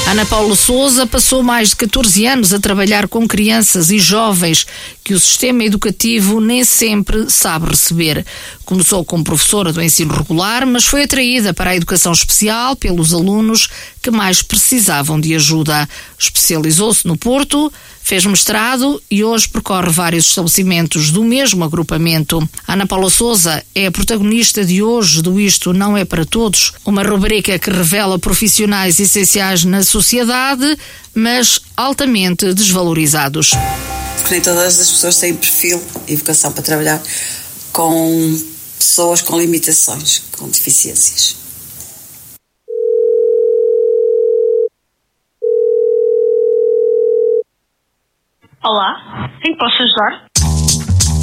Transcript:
Ana Paula Sousa passou mais de 14 anos a trabalhar com crianças e jovens que o sistema educativo nem sempre sabe receber. Começou como professora do ensino regular, mas foi atraída para a educação especial pelos alunos que mais precisavam de ajuda. Especializou-se no Porto, fez mestrado e hoje percorre vários estabelecimentos do mesmo agrupamento. Ana Paula Sousa é a protagonista de hoje do Isto Não É Para Todos, uma rubrica que revela profissionais essenciais na sociedade, mas altamente desvalorizados. Porque nem todas as pessoas têm perfil e vocação para trabalhar com pessoas com limitações, com deficiências. Olá, em que posso ajudar?